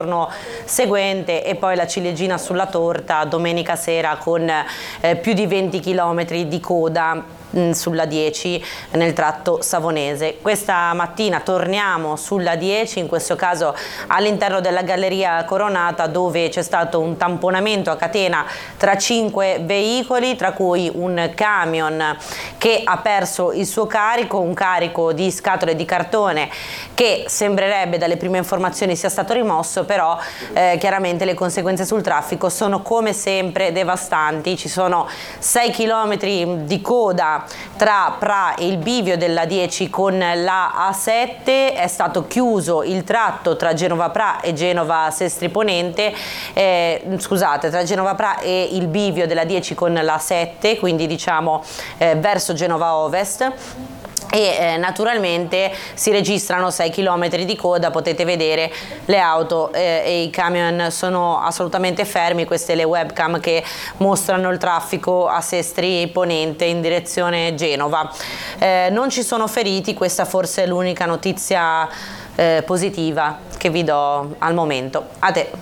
seguente, e poi la ciliegina sulla torta domenica sera con più di 20 km di coda sulla 10 nel tratto savonese. Questa mattina torniamo sulla 10, in questo caso all'interno della Galleria Coronata, dove c'è stato un tamponamento a catena tra 5 veicoli, tra cui un camion che ha perso il suo carico, un carico di scatole di cartone che sembrerebbe dalle prime informazioni sia stato rimosso, però chiaramente le conseguenze sul traffico sono come sempre devastanti. Ci sono 6 km di coda tra Pra e il bivio della 10 con la A7, è stato chiuso il tratto tra Genova Pra e Genova Sestri Ponente, scusate, tra Genova Pra e il bivio della 10 con la A7, quindi diciamo verso Genova Ovest. E naturalmente si registrano 6 km di coda, potete vedere le auto e i camion sono assolutamente fermi. Queste le webcam che mostrano il traffico a Sestri Ponente in direzione Genova. Non ci sono feriti, questa forse è l'unica notizia positiva che vi do al momento. A te.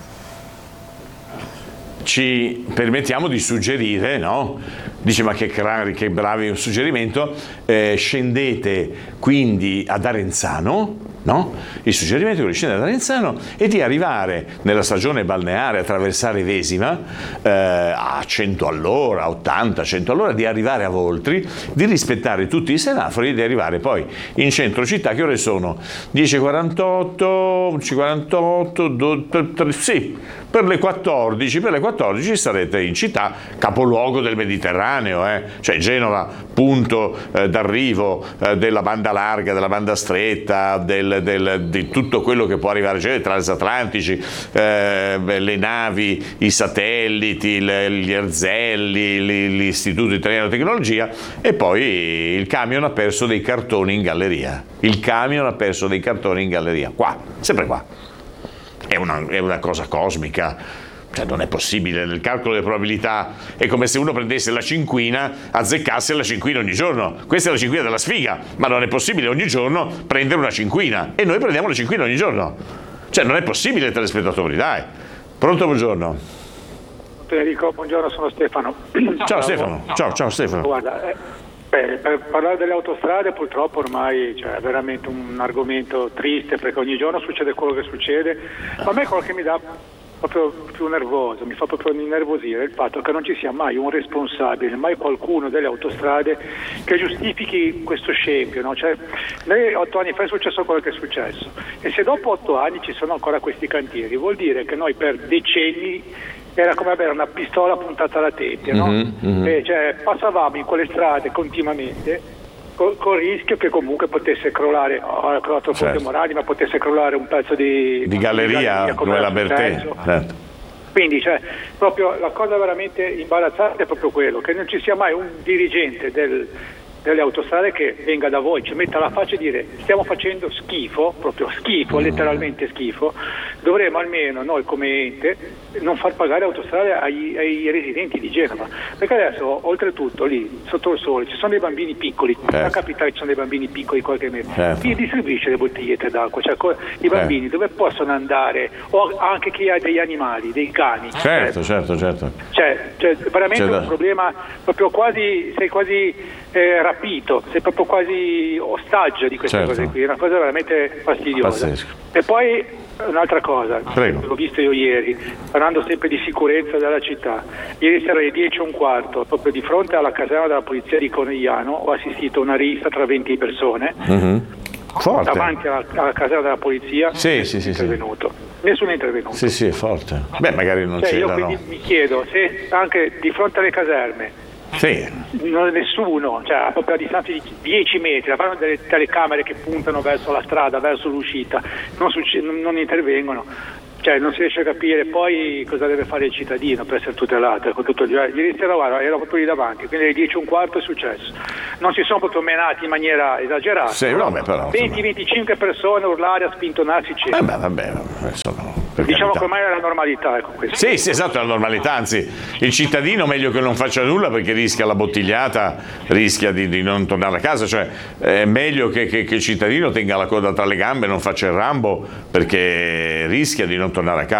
Ci permettiamo di suggerire, no? Dice, ma che bravi, un suggerimento, scendete quindi ad Arenzano, no? Il suggerimento è quello di scendere ad Arenzano e di arrivare nella stagione balneare, attraversare Vesina a 100 all'ora, 80, 100 all'ora, di arrivare a Voltri, di rispettare tutti i semafori e di arrivare poi in centro città. Che ore sono? 10:48, 11:48, sì, per le 14 sarete in città, capoluogo del Mediterraneo, cioè Genova, punto d'arrivo della banda larga, della banda stretta, di tutto quello che può arrivare, cioè i transatlantici, le navi, i satelliti, gli erzelli, l'Istituto Italiano di Tecnologia, e poi il camion ha perso dei cartoni in galleria. Qua, sempre qua. È una cosa cosmica. Cioè, non è possibile. Nel calcolo delle probabilità è come se uno prendesse la cinquina, azzeccasse la cinquina ogni giorno. Questa è la cinquina della sfiga, ma non è possibile ogni giorno prendere una cinquina, e noi prendiamo la cinquina ogni giorno. Cioè, non è possibile, telespettatori, dai. Pronto, buongiorno. Enrico, buongiorno, sono Stefano. Ciao Stefano. Ciao Stefano. Guarda, per parlare delle autostrade purtroppo ormai è veramente un argomento triste, perché ogni giorno succede quello che succede. A me quello che mi dà proprio più nervoso, mi fa proprio innervosire il fatto che non ci sia mai un responsabile, mai qualcuno delle autostrade che giustifichi questo scempio, no? Cioè, noi 8 anni fa è successo quello che è successo, e se dopo 8 anni ci sono ancora questi cantieri, vuol dire che noi per decenni era come avere una pistola puntata alla tempia, no? Cioè, passavamo in quelle strade continuamente col rischio che comunque potesse crollare, ha crollato Ponte Morandi, ma potesse crollare un pezzo di galleria come la Bertè. Certo. Quindi proprio la cosa veramente imbarazzante è proprio quello, che non ci sia mai un dirigente delle autostrade che venga da voi, ci metta la faccia e dire stiamo facendo schifo, proprio schifo, letteralmente schifo. Dovremmo almeno noi come ente non far pagare autostrade ai residenti di Genova, perché adesso oltretutto lì sotto il sole ci sono dei bambini piccoli, nella capitale ci sono dei bambini piccoli qualche metro, chi distribuisce le bottigliette d'acqua, cioè i bambini dove possono andare, o anche chi ha degli animali, dei cani, certo. Cioè veramente un problema, proprio sei quasi rapito, sei proprio quasi ostaggio di queste cose qui, è una cosa veramente fastidiosa. Pazzesco. E poi un'altra cosa, Prego. l'ho visto io ieri, parlando sempre di sicurezza della città. Ieri sera alle 10:15, proprio di fronte alla caserma della polizia di Conegliano, ho assistito a una rissa tra 20 persone. Forte. Davanti alla caserma della polizia. Intervenuto. Nessuno è intervenuto. Sì, è forte. Beh, magari non c'era. Io quindi mi chiedo se anche di fronte alle caserme nessuno, cioè proprio a distanza di 10 metri, avranno delle telecamere che puntano verso la strada, verso l'uscita, non intervengono. Cioè non si riesce a capire poi cosa deve fare il cittadino per essere tutelato. Ieri sera era proprio lì davanti, quindi alle 10:15 è successo. Non si sono proprio menati in maniera esagerata. Però 20-25 persone a urlare, a spintonarsi. Diciamo che ormai è la normalità, ecco questo. Sì, esatto, è la normalità, anzi il cittadino meglio che non faccia nulla, perché rischia la bottigliata, rischia di non tornare a casa, cioè è meglio che il cittadino tenga la coda tra le gambe, non faccia il Rambo, perché rischia di non non tornare a casa.